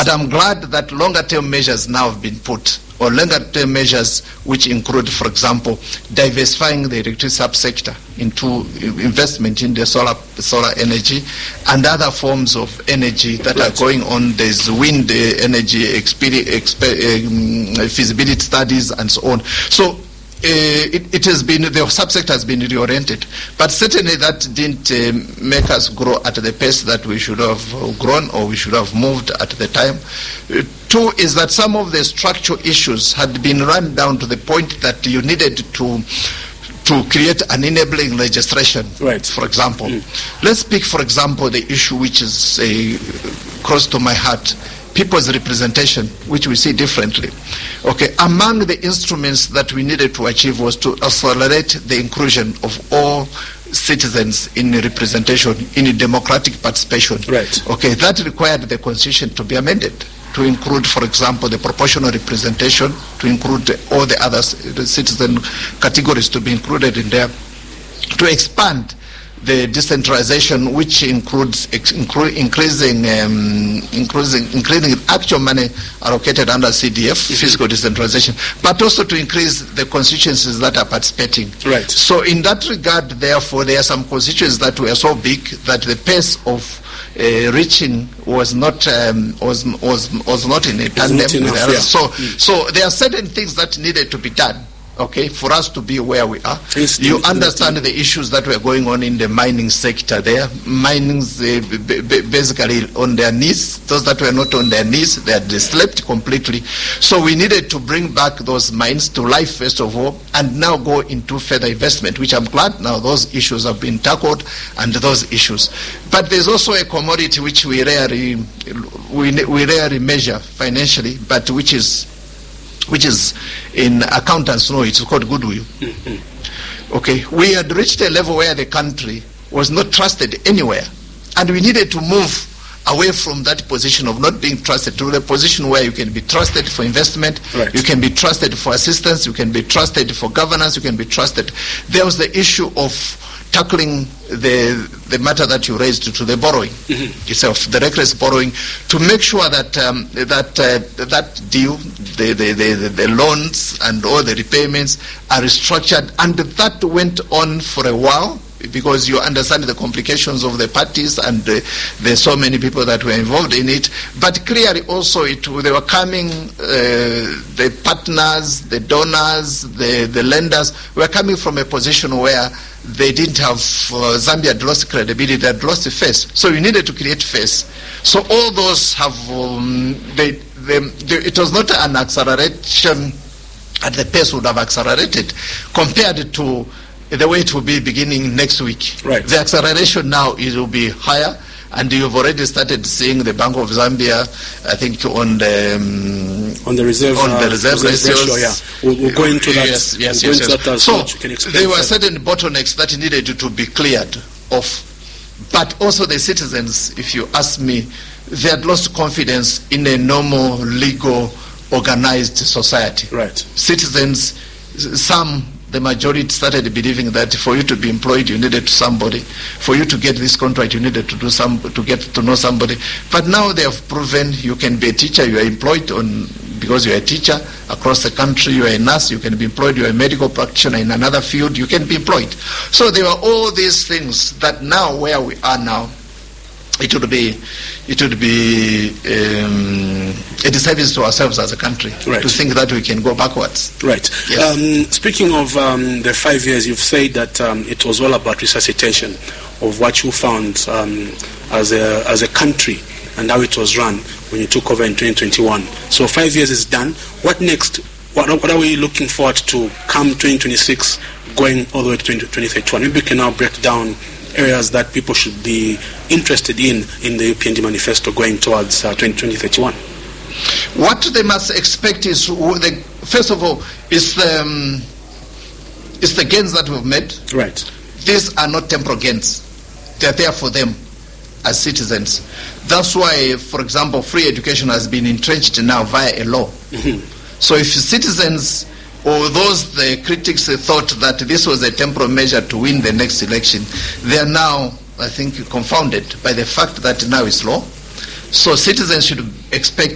But I'm glad that longer-term measures now have been put, or longer-term measures which include, for example, diversifying the electricity subsector into investment in the solar energy and other forms of energy that are going on. There's wind energy, feasibility studies, and so on. So it has been, the subsector has been reoriented, but certainly that didn't make us grow at the pace that we should have grown, or we should have moved at the time. Two is that some of the structural issues had been run down to the point that you needed to create an enabling legislation. Right. For example, let's pick, for example, the issue which is close to my heart, people's representation, which we see differently. Okay, among the instruments that we needed to achieve was to accelerate the inclusion of all citizens in representation, in democratic participation. Right. Okay, that required the constitution to be amended to include, for example, the proportional representation, to include all the other citizen categories to be included in there, to expand the decentralization, which includes increasing actual money allocated under CDF, physical decentralization, but also to increase the constituencies that are participating. Right. So in that regard, therefore, there are some constituencies that were so big that the pace of reaching was not in a tandem with others. So there are certain things that needed to be done, okay, for us to be where we are. You understand the issues that were going on in the mining sector there. Mining's basically on their knees. Those that were not on their knees, they had slept completely. So we needed to bring back those mines to life, first of all, and now go into further investment, which I'm glad now those issues have been tackled, and those issues. But there's also a commodity which we rarely measure financially, but which is in accountants know it's called goodwill. Okay, we had reached a level where the country was not trusted anywhere, and we needed to move away from that position of not being trusted to the position where you can be trusted for investment, right. You can be trusted for assistance, you can be trusted for governance, you can be trusted. There was the issue of tackling the matter that you raised to the borrowing itself, the reckless borrowing, to make sure that that deal, the loans and all the repayments are restructured, and that went on for a while, because you understand the complications of the parties, and there's so many people that were involved in it. But clearly also they were coming, the partners, the donors, the lenders were coming from a position where they didn't have, Zambia had lost credibility, they had lost the face. So you needed to create face. So all those have, it was not an acceleration at the pace would have accelerated compared to the way it will be beginning next week. Right. The acceleration now, it will be higher, and you've already started seeing the Bank of Zambia, I think, on the reserve ratio. Yeah, we'll go into that. Yes. So there were certain bottlenecks that needed to be cleared off, but also the citizens, if you ask me, they had lost confidence in a normal, legal, organized society. Right. Citizens, the majority started believing that for you to be employed, you needed somebody. For you to get this contract, you needed to get to know somebody. But now they have proven you can be a teacher. You are employed because you are a teacher across the country. You are a nurse. You can be employed. You are a medical practitioner in another field. You can be employed. So there were all these things that now, where we are now, it would be a disservice to ourselves as a country, right, to think that we can go backwards. Right. Yes. Speaking of the 5 years, you've said that it was all about resuscitation of what you found as a country and how it was run when you took over in 2021. So 5 years is done. What next? What are we looking forward to come 2026, going all the way to 2031? Maybe we can now break down areas that people should be interested in the UPND manifesto going towards 2031. What they must expect is, first of all, is the gains that we've made. Right. These are not temporal gains. They're there for them as citizens. That's why, for example, free education has been entrenched now via a law. So if citizens, or the critics thought that this was a temporal measure to win the next election, they are now, I think, confounded by the fact that now it's law. So citizens should expect